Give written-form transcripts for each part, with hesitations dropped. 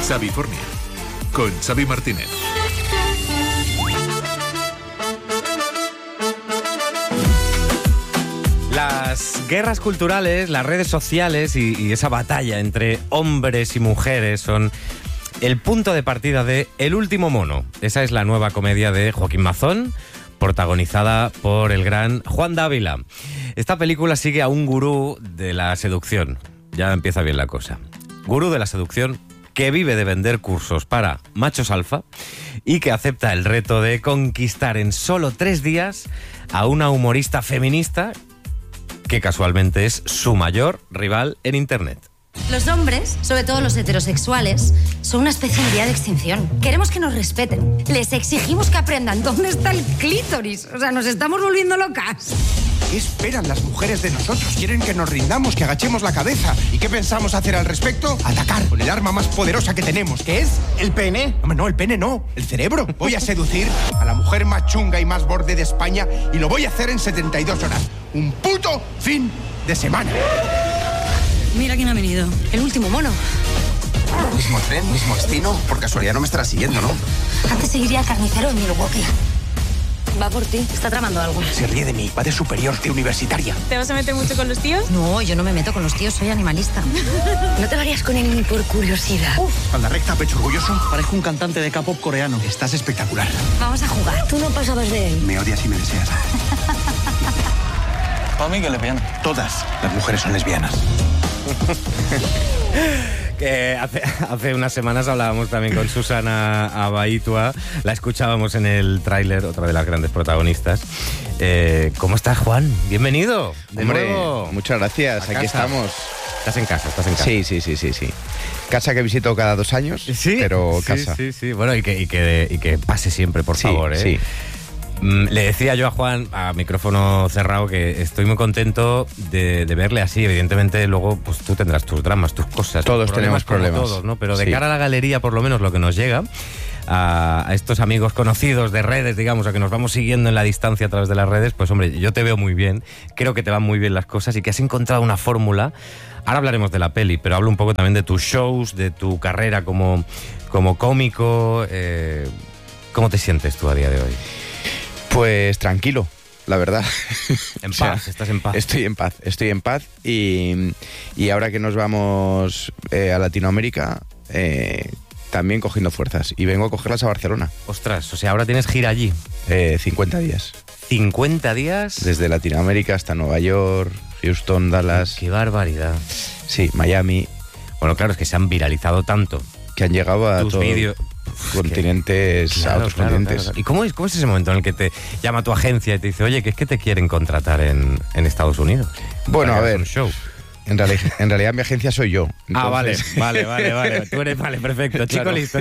Xavifornia, con Xavi Martínez. Las guerras culturales, las redes sociales y esa batalla entre hombres y mujeres son el punto de partida de El último mono. Esa es la nueva comedia de Joaquín Mazón, protagonizada por el gran Juan Dávila. Esta película sigue a un gurú de la seducción. Ya empieza bien la cosa. Gurú de la seducción que vive de vender cursos para machos alfa y que acepta el reto de conquistar en solo 3 días a una humorista feminista que casualmente es su mayor rival en Internet. Los hombres, sobre todo los heterosexuales, son una especie en vía de extinción. Queremos que nos respeten. Les exigimos que aprendan dónde está el clítoris. O sea, nos estamos volviendo locas. ¿Qué esperan las mujeres de nosotros? Quieren que nos rindamos, que agachemos la cabeza. ¿Y qué pensamos hacer al respecto? Atacar con el arma más poderosa que tenemos, que es el pene. No, el pene no, el cerebro. Voy a seducir a la mujer más chunga y más borde de España y lo voy a hacer en 72 horas. Un puto fin de semana. Mira quién ha venido. El último mono. Mismo tren, mismo destino. Por casualidad no me estarás siguiendo, ¿no? Antes seguiría al carnicero en Milwaukee. Va por ti. Está tramando algo. Se ríe de mí. Va de superior, de universitaria. ¿Te vas a meter mucho con los tíos? No, yo no me meto con los tíos. Soy animalista. No te lo harías con él ni por curiosidad. Espalda recta, pecho orgulloso. Parezco un cantante de K-pop coreano. Estás espectacular. Vamos a jugar. Tú no pasabas de él. Me odias y me deseas. Para mí que lesbiana. Todas las mujeres son lesbianas. Que hace unas semanas hablábamos también con Susana Abaitua, la escuchábamos en el tráiler, otra de las grandes protagonistas. ¿Cómo estás, Juan? Bienvenido. Hombre, nuevo. muchas gracias, aquí estamos. Estás en casa. Sí. Casa que visito cada 2 años, pero casa. Sí. Bueno, y que pase siempre, por favor, ¿eh? Sí. Le decía yo a Juan, a micrófono cerrado, que estoy muy contento de verle así. Evidentemente, luego pues tú tendrás tus dramas, tus cosas. Todos tenemos problemas. Todos, ¿no? Pero de cara a la galería, por lo menos lo que nos llega, a estos amigos conocidos de redes, digamos, a que nos vamos siguiendo en la distancia a través de las redes, pues hombre, yo te veo muy bien, creo que te van muy bien las cosas y que has encontrado una fórmula. Ahora hablaremos de la peli, pero hablo un poco también de tus shows, de tu carrera como cómico. ¿Cómo te sientes tú a día de hoy? Pues tranquilo, la verdad. En paz, estás en paz. Estoy en paz y ahora que nos vamos a Latinoamérica, también cogiendo fuerzas. Y vengo a cogerlas a Barcelona. Ostras, o sea, ahora tienes gira allí. 50 días. ¿50 días? Desde Latinoamérica hasta Nueva York, Houston, Dallas. ¡Qué barbaridad! Sí, Miami. Bueno, claro, es que se han viralizado tanto. Que han llegado a tus vídeos. Continentes, a otros continentes. Claro. ¿Y cómo es ese momento en el que te llama tu agencia y te dice, oye, que es que te quieren contratar en Estados Unidos? Bueno, a ver, un show. En realidad mi agencia soy yo. Entonces... vale. Tú eres, perfecto. Chico listo.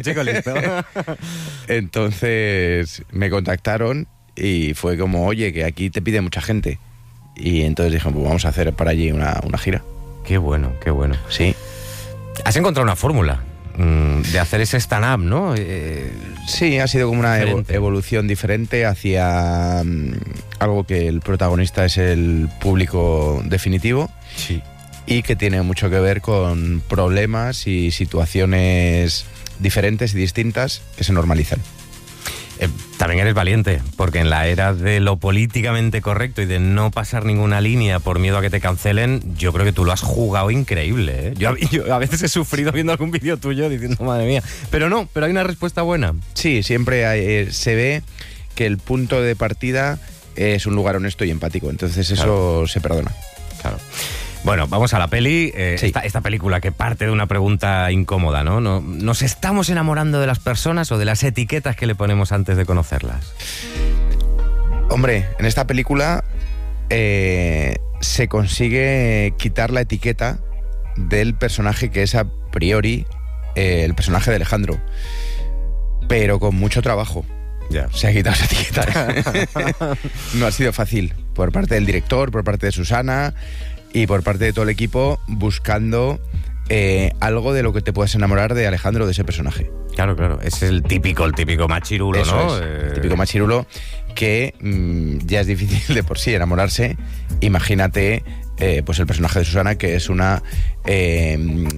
Entonces me contactaron y fue como, oye, que aquí te pide mucha gente. Y entonces dijeron, pues vamos a hacer para allí una gira. Qué bueno. Sí. Has encontrado una fórmula de hacer ese stand-up, ¿no? Sí, ha sido como una evolución diferente hacia algo que el protagonista es el público definitivo. Sí. Y que tiene mucho que ver con problemas y situaciones diferentes y distintas que se normalizan. También eres valiente, porque en la era de lo políticamente correcto y de no pasar ninguna línea por miedo a que te cancelen, yo creo que tú lo has jugado increíble, ¿eh? Yo a veces he sufrido viendo algún vídeo tuyo diciendo, madre mía, pero hay una respuesta buena. Sí, siempre se ve que el punto de partida es un lugar honesto y empático, entonces eso se perdona. Claro. Bueno, vamos a la peli. Sí. Esta película que parte de una pregunta incómoda, ¿no? ¿Nos estamos enamorando de las personas o de las etiquetas que le ponemos antes de conocerlas? Hombre, en esta película se consigue quitar la etiqueta del personaje que es a priori el personaje de Alejandro, pero con mucho trabajo. Ya. Se ha quitado esa etiqueta. No ha sido fácil, por parte del director, por parte de Susana y por parte de todo el equipo, buscando algo de lo que te puedas enamorar de Alejandro, de ese personaje. Claro, es el típico machirulo, eso, ¿no? El típico machirulo que ya es difícil de por sí enamorarse. Imagínate pues el personaje de Susana, que es una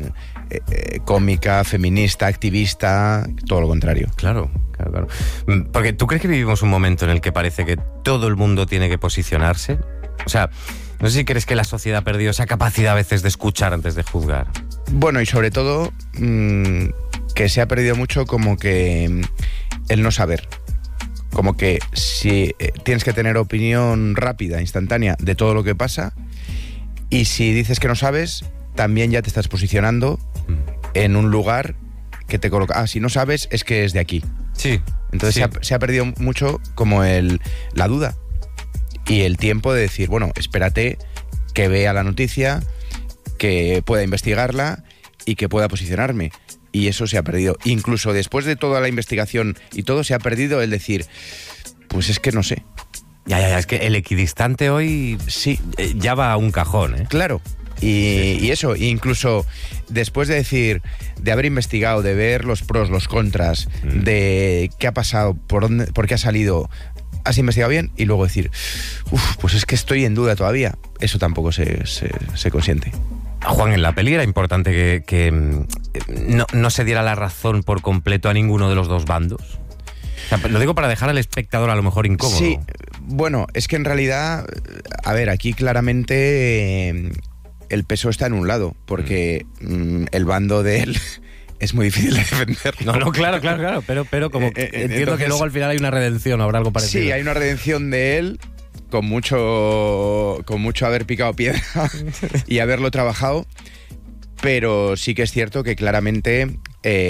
cómica, feminista, activista, todo lo contrario. Claro. Porque ¿tú crees que vivimos un momento en el que parece que todo el mundo tiene que posicionarse? O sea, no sé si crees que la sociedad ha perdido esa capacidad a veces de escuchar antes de juzgar. Bueno, y sobre todo que se ha perdido mucho como que el no saber. Como que si tienes que tener opinión rápida, instantánea de todo lo que pasa, y si dices que no sabes, también ya te estás posicionando en un lugar que te coloca. Si no sabes, es que es de aquí. Sí. Entonces sí. se ha perdido mucho como la duda y el tiempo de decir, bueno, espérate que vea la noticia, que pueda investigarla y que pueda posicionarme. Y eso se ha perdido. Incluso después de toda la investigación y todo, se ha perdido el decir, pues es que no sé. Ya, es que el equidistante hoy sí ya va a un cajón, ¿eh? Claro. Y eso, incluso después de decir, de haber investigado, de ver los pros, los contras, de qué ha pasado, por qué ha salido, has investigado bien, y luego decir, pues es que estoy en duda todavía. Eso tampoco se consiente. Juan, en la peli era importante que no se diera la razón por completo a ninguno de los dos bandos. O sea, lo digo para dejar al espectador a lo mejor incómodo. Sí, bueno, es que en realidad, a ver, aquí claramente el peso está en un lado, porque el bando de él es muy difícil de defender. No, claro, pero como entiendo entonces, que luego al final hay una redención, habrá algo parecido. Sí, hay una redención de él con mucho haber picado piedra y haberlo trabajado, pero sí que es cierto que claramente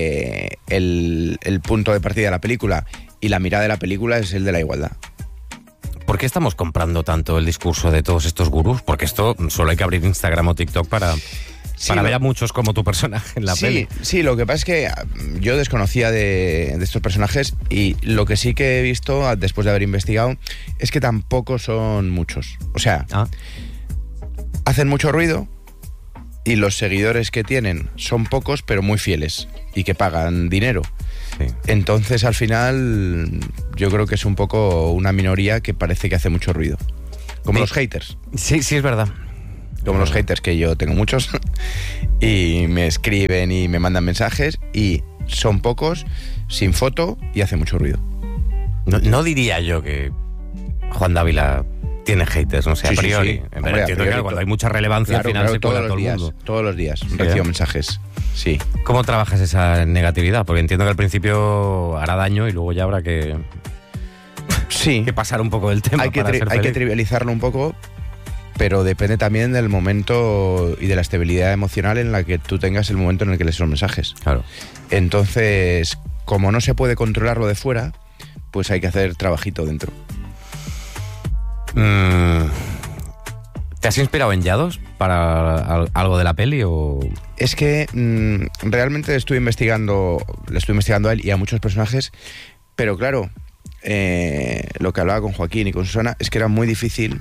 el punto de partida de la película y la mirada de la película es el de la igualdad. ¿Por qué estamos comprando tanto el discurso de todos estos gurús? Porque esto solo hay que abrir Instagram o TikTok para ver a muchos como tu personaje en la peli. Sí, lo que pasa es que yo desconocía de estos personajes, y lo que sí que he visto después de haber investigado es que tampoco son muchos. O sea, hacen mucho ruido y los seguidores que tienen son pocos pero muy fieles y que pagan dinero. Sí. Entonces al final yo creo que es un poco una minoría que parece que hace mucho ruido. Como los haters. Sí, es verdad. Como los haters, que yo tengo muchos, y me escriben y me mandan mensajes, y son pocos, sin foto, y hace mucho ruido. No diría yo que Juan Dávila tiene haters, no sé, a priori. Sí. Pero entiendo que cuando hay mucha relevancia al final se cuela todo el mundo. Todos los días recibo mensajes, sí. ¿Cómo trabajas esa negatividad? Porque entiendo que al principio hará daño y luego ya habrá que pasar un poco del tema. Hay que trivializarlo un poco, pero depende también del momento y de la estabilidad emocional en la que tú tengas el momento en el que lees los mensajes. Claro. Entonces, como no se puede controlarlo de fuera, pues hay que hacer trabajito dentro. ¿Te has inspirado en Yados para algo de la peli o...? Es que realmente le estuve investigando a él y a muchos personajes, pero claro, lo que hablaba con Joaquín y con Susana es que era muy difícil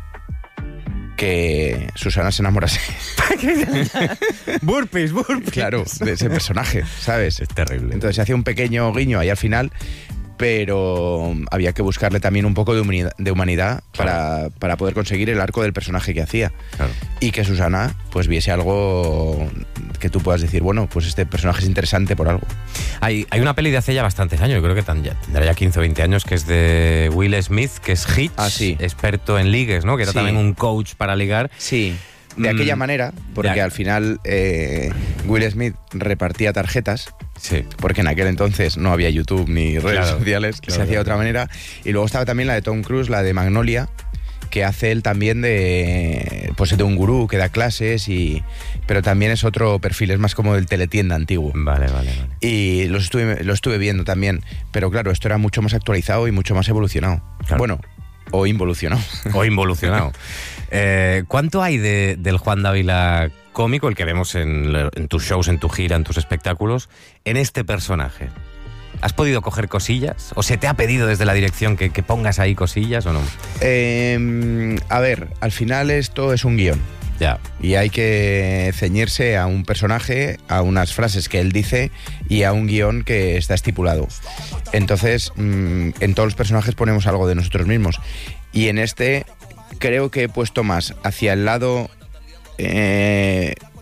que Susana se enamorase. Burpees. Claro, de ese personaje, ¿sabes? Es terrible. Entonces se hacía un pequeño guiño ahí al final, pero había que buscarle también un poco de humanidad claro, para poder conseguir el arco del personaje que hacía. Claro. Y que Susana pues viese algo que tú puedas decir, bueno, pues este personaje es interesante por algo. Hay una peli de hace ya bastantes años, yo creo que tendrá ya 15 o 20 años, que es de Will Smith, que es Hitch, sí, experto en ligues, ¿no? Que era también un coach para ligar. Sí, de aquella manera, porque al final Will Smith repartía tarjetas. Sí. Porque en aquel entonces no había YouTube ni redes sociales, se hacía de otra manera. Y luego estaba también la de Tom Cruise, la de Magnolia, que hace él también de un gurú que da clases, pero también es otro perfil, es más como del teletienda antiguo. Vale. Y lo estuve viendo también, pero claro, esto era mucho más actualizado y mucho más evolucionado. Claro. Bueno, o involucionado. O involucionado. ¿Cuánto hay del Juan Dávila cómico, el que vemos en tus shows, en tu gira, en tus espectáculos, en este personaje? ¿Has podido coger cosillas? ¿O se te ha pedido desde la dirección que pongas ahí cosillas o no? A ver, al final esto es un guión. Ya. Y hay que ceñirse a un personaje, a unas frases que él dice y a un guión que está estipulado. Entonces, en todos los personajes ponemos algo de nosotros mismos. Y en este creo que he puesto más hacia el lado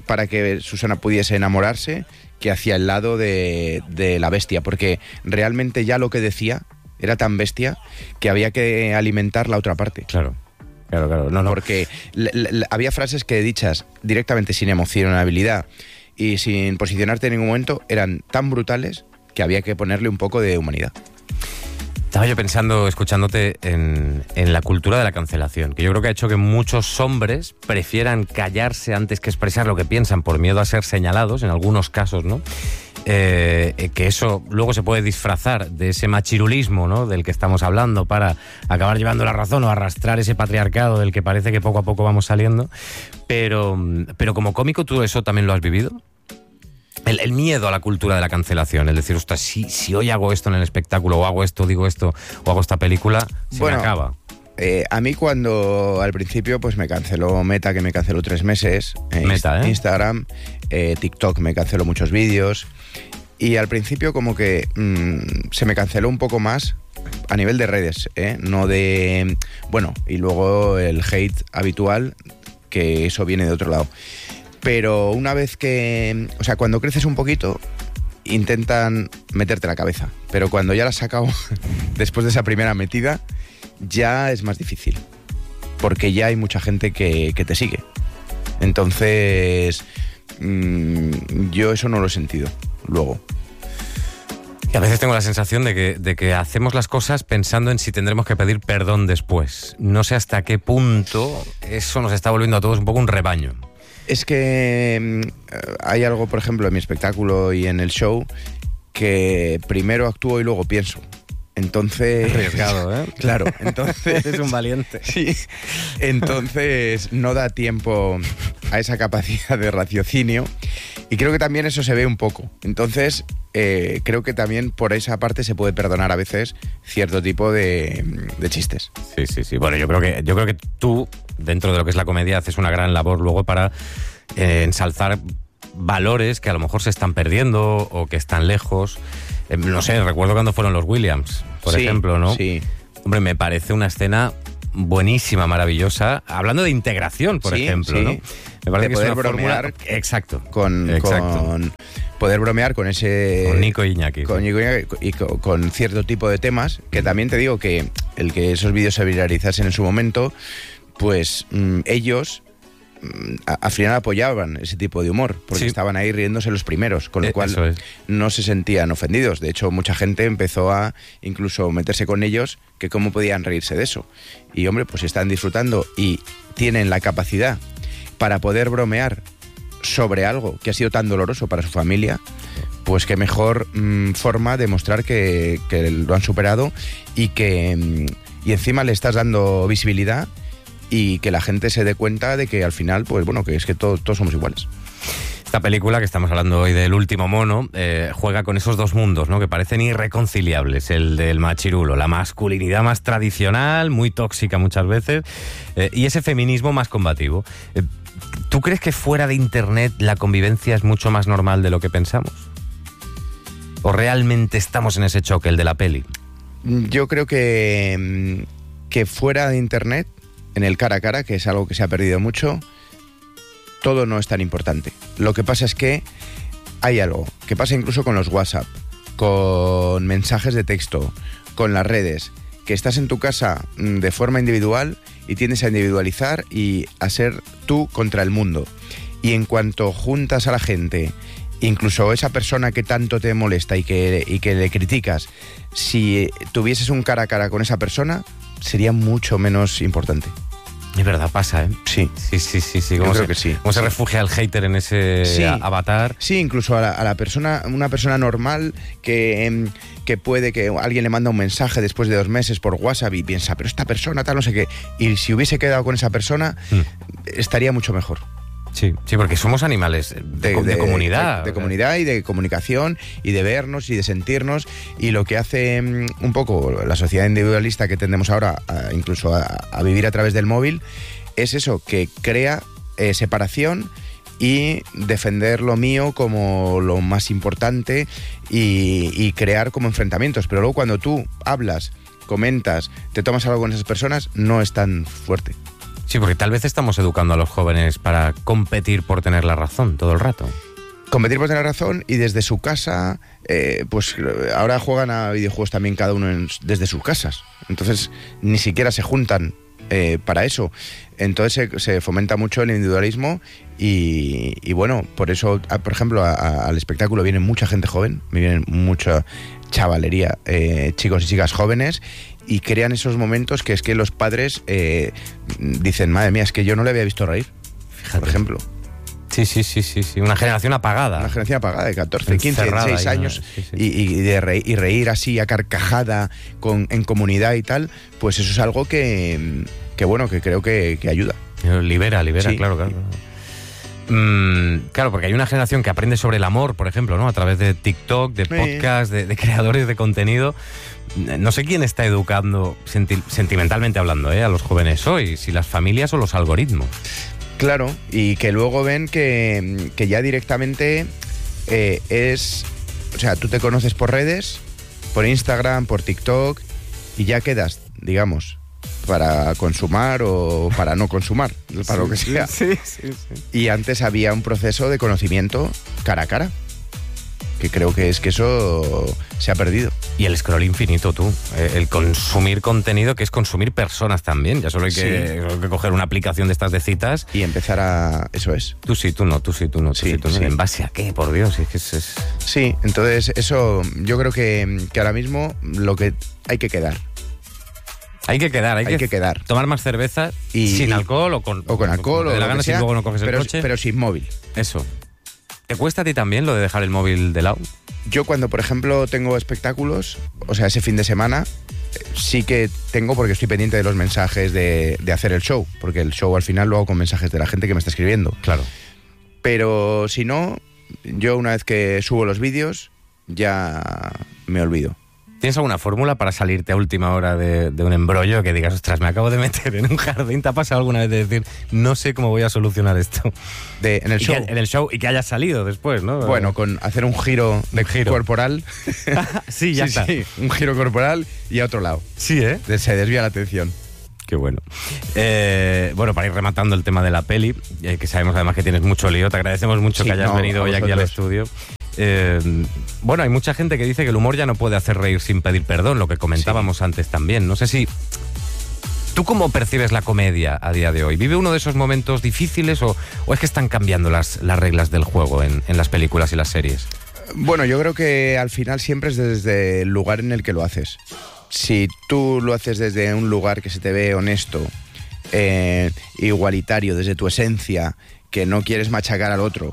para que Susana pudiese enamorarse que hacia el lado de la bestia, porque realmente ya lo que decía era tan bestia que había que alimentar la otra parte. Claro. No. Porque había frases que dichas directamente sin emocionabilidad y sin posicionarte en ningún momento eran tan brutales que había que ponerle un poco de humanidad. Estaba yo pensando, escuchándote, en la cultura de la cancelación, que yo creo que ha hecho que muchos hombres prefieran callarse antes que expresar lo que piensan por miedo a ser señalados, en algunos casos, ¿no? Que eso luego se puede disfrazar de ese machirulismo, ¿no?, del que estamos hablando, para acabar llevando la razón o arrastrar ese patriarcado del que parece que poco a poco vamos saliendo. Pero como cómico, ¿tú eso también lo has vivido? El miedo a la cultura de la cancelación, el decir, ostras, si hoy hago esto en el espectáculo, o hago esto, digo esto, o hago esta película, se me acaba. A mí cuando al principio pues me canceló Meta, que me canceló 3 meses, Meta, Instagram, TikTok me canceló muchos vídeos, y al principio como que se me canceló un poco más a nivel de redes, no de... Bueno, y luego el hate habitual, que eso viene de otro lado. Pero una vez que... O sea, cuando creces un poquito, intentan meterte la cabeza. Pero cuando ya la has sacado, después de esa primera metida, ya es más difícil. Porque ya hay mucha gente que te sigue. Entonces, yo eso no lo he sentido luego. Y a veces tengo la sensación de que hacemos las cosas pensando en si tendremos que pedir perdón después. No sé hasta qué punto eso nos está volviendo a todos un poco un rebaño. Es que hay algo, por ejemplo, en mi espectáculo y en el show, que primero actúo y luego pienso. Entonces... Arriesgado, ¿eh? Claro, entonces... Es un valiente. Sí. Entonces no da tiempo a esa capacidad de raciocinio, y creo que también eso se ve un poco. Entonces creo que también por esa parte se puede perdonar a veces cierto tipo de chistes. Sí. Bueno, yo creo que tú, dentro de lo que es la comedia, haces una gran labor luego para ensalzar valores que a lo mejor se están perdiendo o que están lejos. No sé, recuerdo cuando fueron los Williams, por ejemplo, ¿no? Sí. Hombre, me parece una escena buenísima, maravillosa, hablando de integración, por ejemplo, ¿no? Me parece de que poder es una bromear fórmula... Exacto. Con poder bromear con ese... Con Nico e Iñaki. Con Nico e Iñaki y con cierto tipo de temas, que también te digo que el que esos vídeos se viralizasen en su momento, pues ellos... al final apoyaban ese tipo de humor, porque estaban ahí riéndose los primeros, con lo cual no se sentían ofendidos. De hecho, mucha gente empezó a incluso meterse con ellos, que cómo podían reírse de eso. Y hombre, pues están disfrutando y tienen la capacidad para poder bromear sobre algo que ha sido tan doloroso para su familia, pues qué mejor forma de mostrar que lo han superado y encima le estás dando visibilidad, y que la gente se dé cuenta de que al final, pues bueno, que es que todos somos iguales. Esta película que estamos hablando hoy del último mono juega con esos dos mundos, ¿no?, que parecen irreconciliables. El del machirulo, la masculinidad más tradicional, muy tóxica muchas veces, y ese feminismo más combativo. ¿Tú crees que fuera de Internet la convivencia es mucho más normal de lo que pensamos? ¿O realmente estamos en ese choque, el de la peli? Yo creo que fuera de Internet, en el cara a cara, que es algo que se ha perdido mucho, todo no es tan importante. Lo que pasa es que hay algo que pasa incluso con los WhatsApp, con mensajes de texto, con las redes, que estás en tu casa de forma individual y tiendes a individualizar y a ser tú contra el mundo. Y en cuanto juntas a la gente, incluso esa persona que tanto te molesta y que le criticas, si tuvieses un cara a cara con esa persona, sería mucho menos importante. Es verdad, pasa, ¿eh? Sí. Sí. Yo creo que sí. ¿Cómo se refugia el hater en ese avatar? Sí, incluso a la persona, una persona normal que puede que alguien le manda un mensaje después de 2 meses por WhatsApp y piensa, pero esta persona tal, no sé qué. Y si hubiese quedado con esa persona, estaría mucho mejor. Sí, porque somos animales de comunidad. De comunidad y de comunicación y de vernos y de sentirnos. Y lo que hace un poco la sociedad individualista que tendemos ahora incluso a vivir a través del móvil es eso, que crea separación y defender lo mío como lo más importante y crear como enfrentamientos. Pero luego cuando tú hablas, comentas, te tomas algo con esas personas, no es tan fuerte. Sí, porque tal vez estamos educando a los jóvenes para competir por tener la razón todo el rato. Competir por tener razón y desde su casa, pues ahora juegan a videojuegos también cada uno desde sus casas. Entonces ni siquiera se juntan para eso. Entonces se fomenta mucho el individualismo y bueno, por eso, por ejemplo, al espectáculo viene mucha gente joven, me vienen mucha chavalería, chicos y chicas jóvenes, y crean esos momentos que es que los padres dicen, madre mía, es que yo no le había visto reír, Fíjate. por ejemplo. Sí, una generación apagada. Una generación apagada de 14, 15, Encerrada 16 ahí, años sí. y reír así a carcajada en comunidad y tal, pues eso es algo que bueno, que creo que ayuda. Libera, Sí. claro. Claro, porque hay una generación que aprende sobre el amor, por ejemplo, ¿no? A través de TikTok, de podcast, de creadores de contenido. No sé quién está educando, sentimentalmente hablando, a los jóvenes hoy, si las familias o los algoritmos. Claro, y que luego ven que ya directamente o sea, tú te conoces por redes, por Instagram, por TikTok, y ya quedas, digamos, para consumar o para no consumar, para lo que sea. Sí. Y antes había un proceso de conocimiento cara a cara, que creo que es que eso se ha perdido. Y el scroll infinito, tú. El consumir contenido, que es consumir personas también. Ya solo hay que coger una aplicación de estas de citas. Y empezar a... Eso es. Tú sí, tú no. Sí. ¿En base a qué? Por Dios, es que es... Sí, entonces eso yo creo que ahora mismo lo que hay que quedar. Hay que quedar. Tomar más cerveza sin alcohol o con alcohol o de la lo gana que si sea, luego no coges el coche. pero sin móvil. Eso. ¿Te cuesta a ti también lo de dejar el móvil de lado? Yo cuando, por ejemplo, tengo espectáculos, o sea, ese fin de semana, sí que tengo porque estoy pendiente de los mensajes de hacer el show, porque el show al final lo hago con mensajes de la gente que me está escribiendo. Claro. Pero si no, yo una vez que subo los vídeos, ya me olvido. ¿Tienes alguna fórmula para salirte a última hora de un embrollo que digas, ostras, me acabo de meter en un jardín? ¿Te ha pasado alguna vez de decir, no sé cómo voy a solucionar esto? En el show. En el show y que hayas salido después, ¿no? Bueno, con hacer un giro corporal. Sí, ya está. Sí, un giro corporal y a otro lado. Sí, ¿eh? Se desvía la atención. Qué bueno. Bueno, para ir rematando el tema de la peli, que sabemos además que tienes mucho lío, te agradecemos mucho que hayas venido hoy aquí al estudio. Bueno, hay mucha gente que dice que el humor ya no puede hacer reír sin pedir perdón, lo que comentábamos antes también. No sé si... ¿Tú cómo percibes la comedia a día de hoy? ¿Vive uno de esos momentos difíciles o es que están cambiando las reglas del juego en las películas y las series? Bueno, yo creo que al final siempre es desde el lugar en el que lo haces. Si tú lo haces desde un lugar que se te ve honesto, igualitario, desde tu esencia, que no quieres machacar al otro,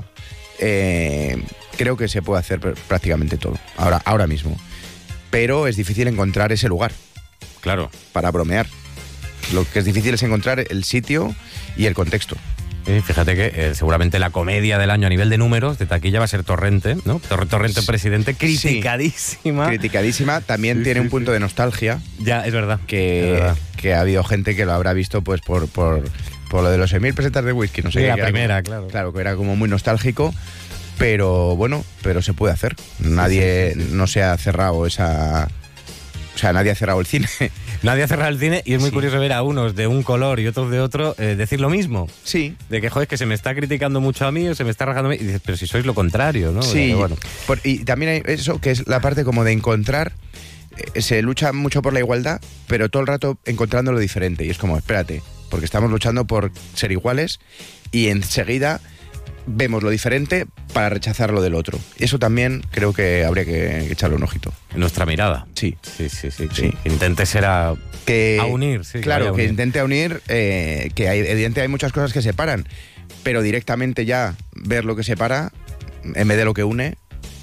creo que se puede hacer prácticamente todo, ahora mismo. Pero es difícil encontrar ese lugar. Claro. Para bromear. Lo que es difícil es encontrar el sitio y el contexto. Fíjate que seguramente la comedia del año a nivel de números, de taquilla, va a ser Torrente, ¿no? Torrente Presidente, criticadísima. Criticadísima. También tiene un punto de nostalgia. Ya, es verdad. Que ha habido gente que lo habrá visto pues por lo de los 6.000 pesetas de whisky, no sé qué. La primera, claro. Claro, que era como muy nostálgico. Pero bueno, se puede hacer. Nadie no se ha cerrado esa... O sea, nadie ha cerrado el cine. Nadie ha cerrado el cine y es muy curioso ver a unos de un color y otros de otro decir lo mismo. Sí. De que, joder, que se me está criticando mucho a mí o se me está rajando a mí. Y dices, pero si sois lo contrario, ¿no? Sí. Bueno. Y también hay eso, que es la parte como de encontrar... se lucha mucho por la igualdad, pero todo el rato encontrando lo diferente. Y es como, espérate, porque estamos luchando por ser iguales y enseguida... vemos lo diferente para rechazar lo del otro. Eso también creo que habría que echarle un ojito. En nuestra mirada. Sí. Sí. Que intente ser a unir. Sí, claro, que intente unir, que evidentemente hay muchas cosas que separan, pero directamente ya ver lo que separa en vez de lo que une.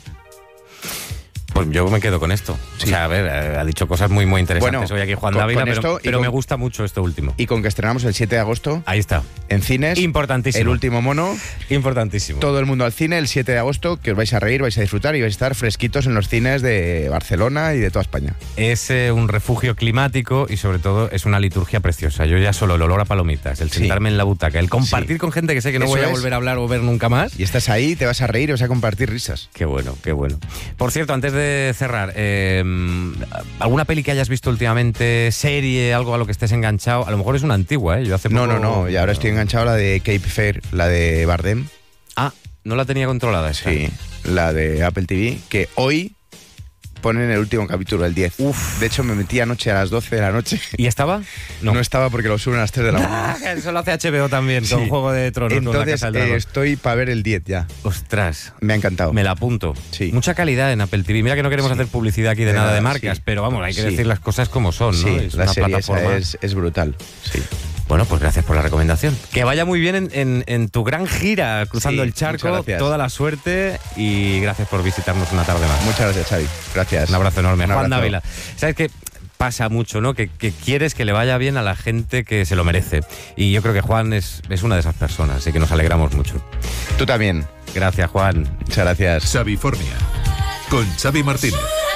Pues yo me quedo con esto. Sí. O sea, a ver, ha dicho cosas muy, muy interesantes hoy aquí Juan Dávila, pero me gusta mucho esto último. Y con que estrenamos el 7 de agosto. Ahí está. En cines. Importantísimo. El último mono. Importantísimo. Todo el mundo al cine el 7 de agosto, que os vais a reír, vais a disfrutar y vais a estar fresquitos en los cines de Barcelona y de toda España. Es un refugio climático y sobre todo es una liturgia preciosa. Yo ya solo el olor a palomitas, el sentarme en la butaca, el compartir con gente que sé que no voy a volver a hablar o ver nunca más. Y estás ahí, te vas a reír y vas a compartir risas. Qué bueno, qué bueno. Por cierto, antes de de cerrar, ¿alguna peli que hayas visto últimamente, serie, algo a lo que estés enganchado? A lo mejor es una antigua, ¿eh? Yo hace poco... No, y ahora estoy enganchado a la de Cape Fear, la de Bardem. Ah, no la tenía controlada esa. Sí, la de Apple TV, que hoy ponen el último capítulo, el 10. Uf. De hecho, me metí anoche a las 12 de la noche. ¿Y estaba? No estaba porque lo suben a las 3 de la mañana. Eso lo hace HBO también, con Sí. Juego de Tronos. con La Entonces, Casa del Dragón. estoy para ver el 10 ya. Ostras, Me ha encantado. me la apunto. Sí. Mucha calidad en Apple TV. Mira que no queremos hacer publicidad aquí de nada de marcas, sí. pero vamos, hay que Sí. decir las cosas como son, ¿no? Sí, Es la una serie plataforma. esa es brutal. Sí. Bueno, pues gracias por la recomendación. Que vaya muy bien en tu gran gira cruzando Sí, el charco. muchas gracias. Toda la suerte y gracias por visitarnos una tarde más. Muchas gracias, Xavi. Gracias. Un abrazo enorme. Un Juan abrazo. Dávila. ¿Sabes qué? Pasa mucho, ¿no? Que quieres que le vaya bien a la gente que se lo merece. Y yo creo que Juan es una de esas personas, así que nos alegramos mucho. Tú también. Gracias, Juan. Muchas gracias. Xavifornia. Con Xavi Martínez.